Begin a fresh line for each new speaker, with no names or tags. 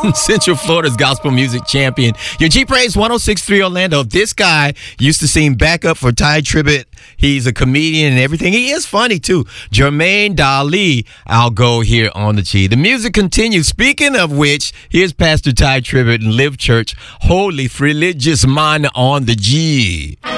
Central Florida's gospel music champion. Your G Praise 106.3 Orlando. This guy used to sing backup for Ty Tribbett. He's a comedian and everything. He is funny, too. Jermaine Dali, I'll go here on the G. The music continues. Speaking of which, here's Pastor Ty Tribbett and Live Church, Holy Religious Man on the G.